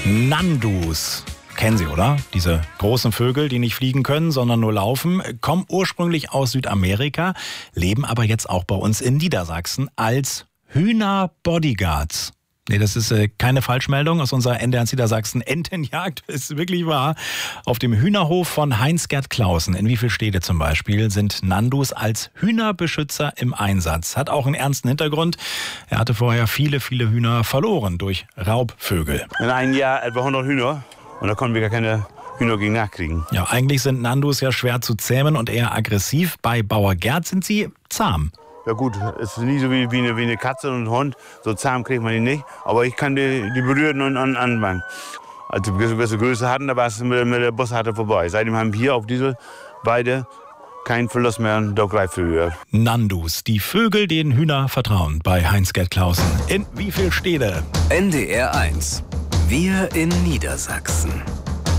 Nandus. Kennen Sie, oder? Diese großen Vögel, die nicht fliegen können, sondern nur laufen, kommen ursprünglich aus Südamerika, leben aber jetzt auch bei uns in Niedersachsen als Hühnerbodyguards. Nee, das ist keine Falschmeldung aus unserer NDR Niedersachsen Entenjagd. Ist wirklich wahr. Auf dem Hühnerhof von Heinz-Gerd Clausen in Wiefelstede zum Beispiel sind Nandus als Hühnerbeschützer im Einsatz. Hat auch einen ernsten Hintergrund. Er hatte vorher viele Hühner verloren durch Raubvögel. In einem Jahr etwa 100 Hühner und da konnten wir gar keine Hühner gegen nachkriegen. Ja, eigentlich sind Nandus ja schwer zu zähmen und eher aggressiv. Bei Bauer Gerd sind sie zahm. Ja gut, es ist nie so wie eine Katze und ein Hund. So zahm kriegt man die nicht. Aber ich kann die berühren und anfangen. Als wir gewisse Größe hatten, da war es mit der Bushalter vorbei. Seitdem haben wir auf diese Weide keinen Verlust mehr an der Greifvögel. Nandus, die Vögel, denen Hühner vertrauen, bei Heinz-Gerd Clausen in Wiefelstede. NDR 1. Wir in Niedersachsen.